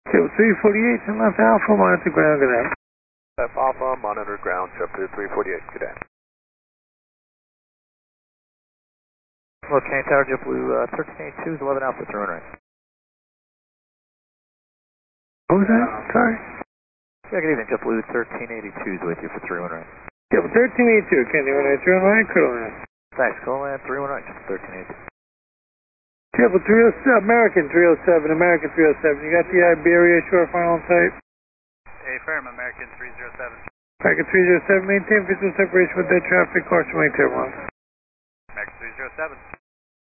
Table 348, and left Alpha, monitor ground, good day. Left Alpha, monitor ground, JetBlue 348, good day. Hello, Canadian Tower, JetBlue 1382 is 11 Alpha, 3 right. What was that? Sorry. Yeah, good evening, JetBlue 1382 is with you for 31 right. Table 1382, can you run it 3 right, could I? Thanks, call land 31 right, 1382. Table 307, American 307, American 307, you got the Iberia short final type? Affirm, American 307. American 307, maintain visual separation with dead traffic, caution maintain 1. American 307.